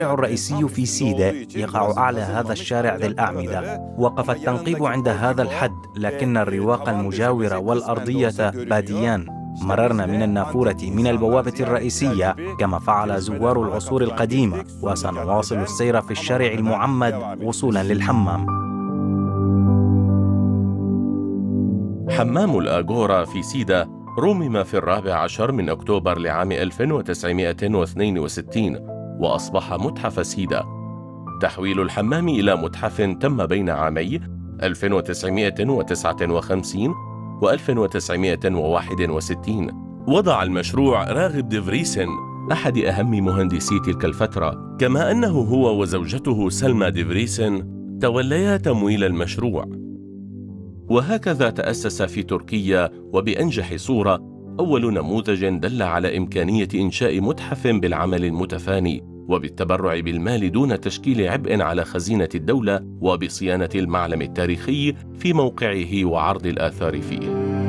الرئيسي في سيدة يقع أعلى هذا الشارع ذي الأعمدة. وقف التنقيب عند هذا الحد، لكن الرواق المجاورة والأرضية باديان. مررنا من النافورة من البوابة الرئيسية كما فعل زوار العصور القديمة، وسنواصل السير في الشارع المعمد وصولا للحمام. حمام الآغورا في سيدة رُمم في 14 من أكتوبر لعام 1962 وأصبح متحف سيدة. تحويل الحمام إلى متحف تم بين عامي 1959 و 1961. وضع المشروع راغب ديفريسن أحد أهم مهندسي تلك الفترة، كما أنه هو وزوجته سلمى ديفريسن توليا تمويل المشروع. وهكذا تأسس في تركيا وبأنجح صورة أول نموذج دل على إمكانية إنشاء متحف بالعمل المتفاني وبالتبرع بالمال دون تشكيل عبء على خزينة الدولة، وبصيانة المعلم التاريخي في موقعه وعرض الآثار فيه.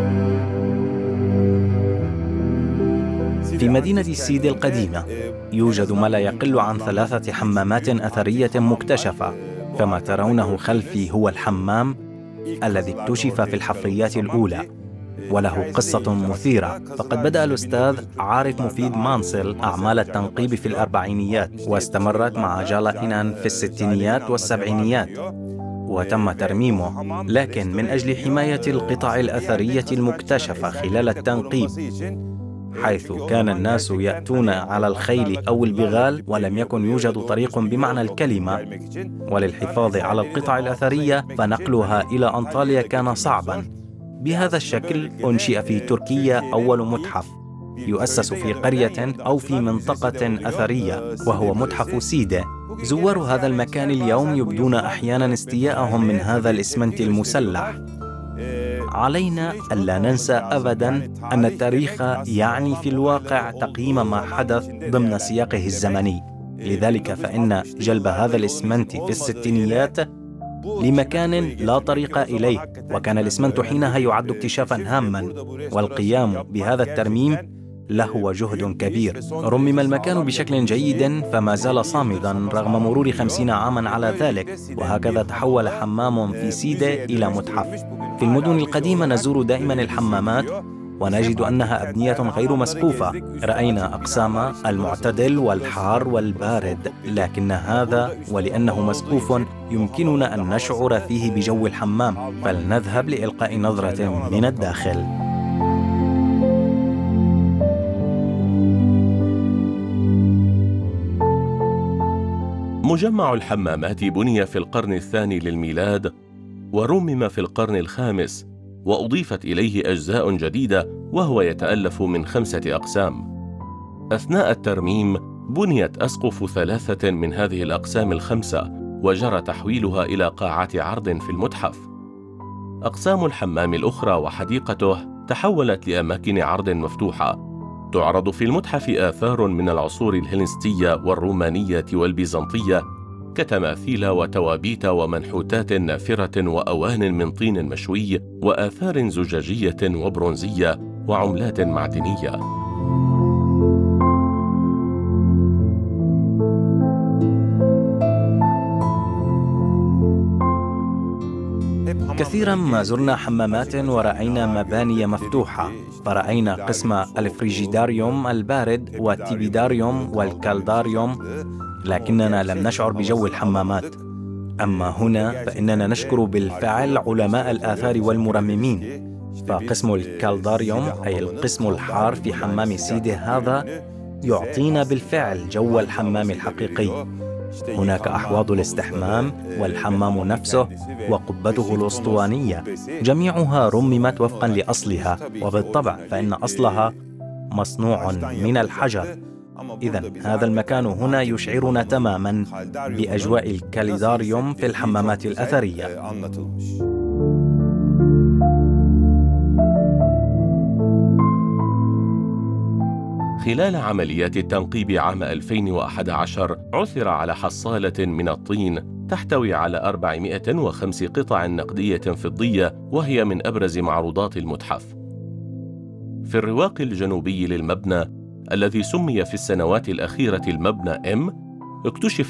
في مدينة سيدة القديمة يوجد ما لا يقل عن 3 حمامات أثرية مكتشفة، فما ترونه خلفي هو الحمام الذي اكتشف في الحفريات الأولى، وله قصة مثيرة. فقد بدأ الأستاذ عارف مفيد مانسل أعمال التنقيب في الأربعينيات، واستمرت مع جالا إنان في الستينيات والسبعينيات، وتم ترميمه، لكن من أجل حماية القطع الأثرية المكتشفة خلال التنقيب، حيث كان الناس يأتون على الخيل أو البغال ولم يكن يوجد طريق بمعنى الكلمة، وللحفاظ على القطع الأثرية فنقلها إلى أنطاليا كان صعباً. بهذا الشكل أنشئ في تركيا أول متحف يؤسس في قرية أو في منطقة أثرية، وهو متحف سيدة. زوار هذا المكان اليوم يبدون أحياناً استياءهم من هذا الإسمنت المسلح. علينا ألا ننسى أبداً أن التاريخ يعني في الواقع تقييم ما حدث ضمن سياقه الزمني. لذلك فإن جلب هذا الإسمنت في الستينيات لمكان لا طريق إليه، وكان الإسمنت حينها يعد اكتشافاً هاماً، والقيام بهذا الترميم له جهد كبير. رمم المكان بشكل جيد فما زال صامداً رغم مرور 50 عاماً على ذلك، وهكذا تحول حمام في سيدة إلى متحف. في المدن القديمة نزور دائماً الحمامات ونجد أنها أبنية غير مسقوفة. رأينا أقسام المعتدل والحار والبارد، لكن هذا ولأنه مسقوف يمكننا أن نشعر فيه بجو الحمام. فلنذهب لإلقاء نظرة من الداخل. مجمع الحمامات بني في القرن الثاني للميلاد ورمم في القرن الخامس، وأضيفت إليه أجزاء جديدة، وهو يتألف من 5 أقسام. أثناء الترميم بنيت أسقف 3 من هذه الأقسام ال5، وجرى تحويلها إلى قاعة عرض في المتحف. أقسام الحمام الأخرى وحديقته تحولت لأماكن عرض مفتوحة. تعرض في المتحف آثار من العصور الهلينستية والرومانية والبيزنطية، كتماثيل وتوابيت ومنحوتات نافرة وأوان من طين مشوي وآثار زجاجية وبرونزية وعملات معدنية. كثيرا ما زرنا حمامات ورأينا مباني مفتوحة، فرأينا قسم الفريجيداريوم البارد والتيبيداريوم والكالداريوم، لكننا لم نشعر بجو الحمامات. أما هنا فإننا نشكر بالفعل علماء الآثار والمرممين، فقسم الكالداريوم أي القسم الحار في حمام سيدة هذا يعطينا بالفعل جو الحمام الحقيقي. هناك أحواض الاستحمام والحمام نفسه وقبته الأسطوانية، جميعها رممت وفقا لأصلها، وبالطبع فإن أصلها مصنوع من الحجر. إذن هذا المكان هنا يشعرنا تماما بأجواء الكاليداريوم في الحمامات الأثرية. خلال عمليات التنقيب عام 2011 عثر على حصالة من الطين تحتوي على 405 قطع نقدية فضية، وهي من أبرز معروضات المتحف. في الرواق الجنوبي للمبنى الذي سمي في السنوات الأخيرة المبنى M، اكتشف